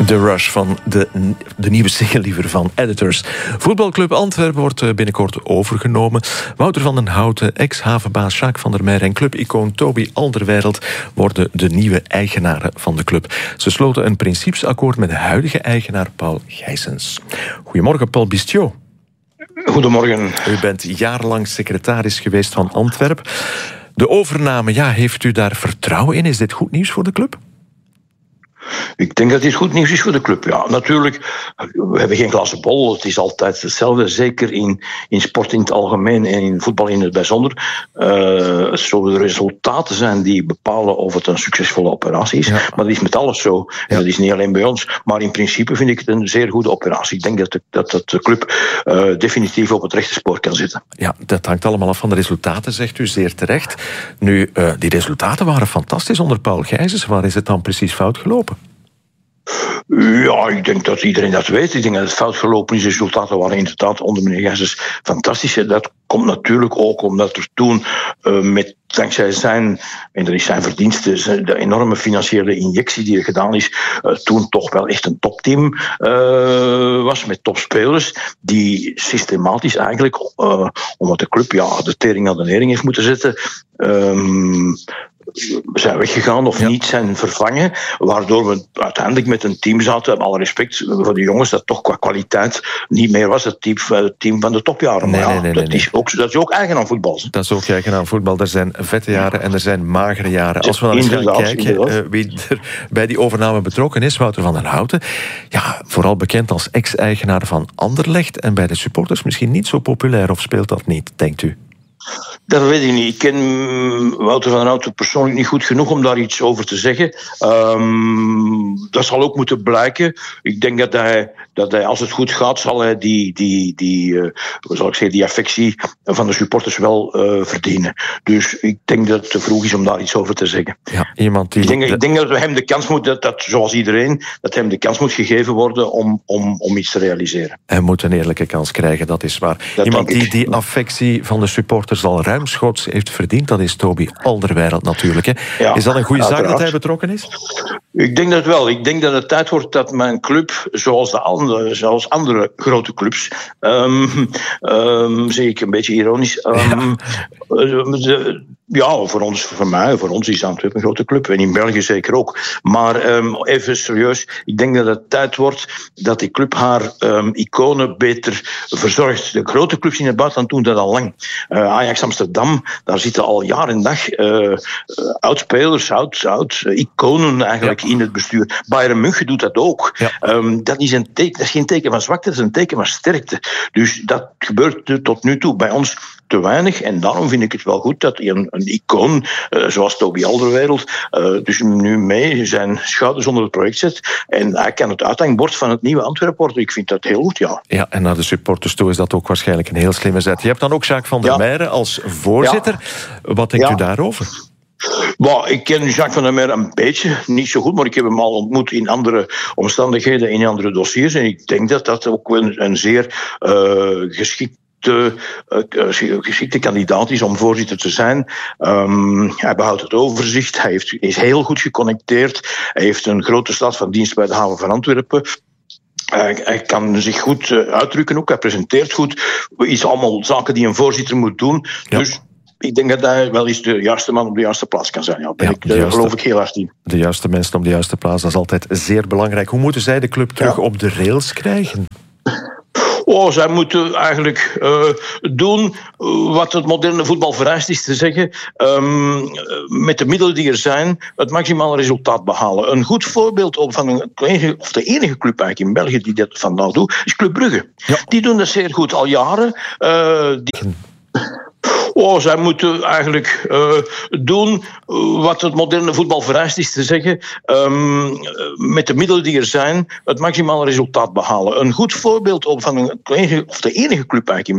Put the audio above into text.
The Rush van de nieuwe single liever van Editors. Voetbalclub Antwerpen wordt binnenkort overgenomen. Wouter van den Houten, ex-havenbaas Jacques van der Meer en clubicoon Toby Alderweireld worden de nieuwe eigenaren van de club. Ze sloten een principesakkoord met de huidige eigenaar Paul Gijsens. Goedemorgen, Paul Bistiot. Goedemorgen. U bent jarenlang secretaris geweest van Antwerpen. De overname, heeft u daar vertrouwen in? Is dit goed nieuws voor de club? Ik denk dat dit goed nieuws is voor de club. Ja, natuurlijk, we hebben geen glazen bol. Het is altijd hetzelfde, zeker in sport in het algemeen en in voetbal in het bijzonder. Het zullen de resultaten zijn die bepalen of het een succesvolle operatie is. Ja. Maar dat is met alles zo. En dat is niet alleen bij ons. Maar in principe vind ik het een zeer goede operatie. Ik denk dat de club definitief op het rechte spoor kan zitten. Ja, dat hangt allemaal af van de resultaten, zegt u zeer terecht. Nu, die resultaten waren fantastisch onder Paul Gijsens. Waar is het dan precies fout gelopen? Ja, ik denk dat iedereen dat weet. Ik denk dat het fout gelopen is. De resultaten waren inderdaad onder meneer Gijsens fantastisch. Dat komt natuurlijk ook omdat er toen dankzij zijn, en dat is zijn verdienste, de enorme financiële injectie die er gedaan is, toen toch wel echt een topteam was met topspelers die systematisch eigenlijk, omdat de club de tering aan de nering heeft moeten zetten, zijn weggegaan of niet zijn vervangen, waardoor we uiteindelijk met een team zaten, alle respect voor de jongens, dat toch qua kwaliteit niet meer was het team van de topjaren. Dat is ook eigen aan voetbal. Dat is ook eigen aan voetbal. Er zijn vette jaren en er zijn magere jaren. Als we dan eens gaan kijken wie er bij die overname betrokken is, Wouter van den Houten, vooral bekend als ex-eigenaar van Anderlecht en bij de supporters misschien niet zo populair, of speelt dat niet, denkt u? Dat weet ik niet. Ik ken Wouter van den Houten persoonlijk niet goed genoeg om daar iets over te zeggen. Dat zal ook moeten blijken. Ik denk dat hij als het goed gaat, zal hij die affectie van de supporters wel verdienen. Dus ik denk dat het te vroeg is om daar iets over te zeggen. Ja, ik denk dat we hem de kans moeten, dat zoals iedereen, dat hem de kans moet gegeven worden om iets te realiseren. Hij moet een eerlijke kans krijgen, dat is waar. Iemand die affectie van de supporters al ruimschoots heeft verdiend, dat is Toby Alderweireld natuurlijk. Hè. Ja, is dat een goede zaak dat hij betrokken is? Ik denk dat wel. Ik denk dat het tijd wordt dat mijn club, zoals andere grote clubs, zeg ik een beetje ironisch, voor ons is Antwerpen een grote club. En in België zeker ook. Maar even serieus, ik denk dat het tijd wordt dat die club haar iconen beter verzorgt. De grote clubs in het buitenland doen dat al lang. Ajax Amsterdam, daar zitten al jaar en dag oud-spelers, oud-iconen eigenlijk in het bestuur. Bayern München doet dat ook. Ja. Dat is geen teken van zwakte, dat is een teken van sterkte. Dus dat gebeurt tot nu toe bij ons te weinig. En daarom vind ik het wel goed dat een icoon zoals Toby Alderweireld dus nu mee zijn schouders onder het project zet. En hij kan het uithangbord van het nieuwe Antwerpen worden. Ik vind dat heel goed, ja. Ja, en naar de supporters toe is dat ook waarschijnlijk een heel slimme zet. Je hebt dan ook Jacques van der Meer als voorzitter. Ja. Wat denkt u daarover? Ik ken Jacques van der Meer een beetje, niet zo goed, maar ik heb hem al ontmoet in andere omstandigheden, in andere dossiers. En ik denk dat dat ook een zeer geschikte kandidaat is om voorzitter te zijn. Hij behoudt het overzicht, hij is heel goed geconnecteerd, hij heeft een grote staat van dienst bij de haven van Antwerpen. Hij kan zich goed uitdrukken ook, hij presenteert goed. Is allemaal zaken die een voorzitter moet doen. Ja. Dus ik denk dat hij wel eens de juiste man op de juiste plaats kan zijn. Daar geloof ik heel hard in. De juiste mensen op de juiste plaats, dat is altijd zeer belangrijk. Hoe moeten zij de club terug op de rails krijgen? Zij moeten eigenlijk doen wat het moderne voetbal vereist, is te zeggen, met de middelen die er zijn, het maximale resultaat behalen. Een goed voorbeeld van de enige club eigenlijk in België die dat vandaag doet, is Club Brugge. Ja. Die doen dat zeer goed al jaren. Zij moeten eigenlijk doen wat het moderne voetbal vereist, is te zeggen, met de middelen die er zijn, het maximale resultaat behalen. Een goed voorbeeld van de enige club eigenlijk in